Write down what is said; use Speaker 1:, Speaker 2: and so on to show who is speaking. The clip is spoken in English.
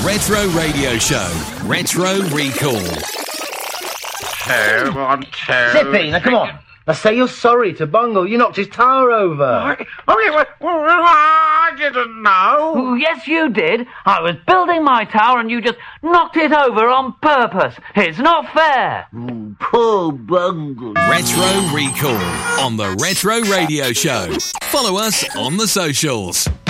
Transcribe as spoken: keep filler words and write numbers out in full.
Speaker 1: Retro Radio Show. Retro Recall.
Speaker 2: Two, one, two.
Speaker 3: Zippy, now come on. Now say you're sorry to Bungle. You knocked his tower over.
Speaker 2: Oh, yeah, well, well, I didn't know.
Speaker 4: Oh, yes, you did. I was building my tower and you just knocked it over on purpose. It's not fair.
Speaker 3: Mm, poor Bungle.
Speaker 1: Retro Recall on the Retro Radio Show. Follow us on the socials.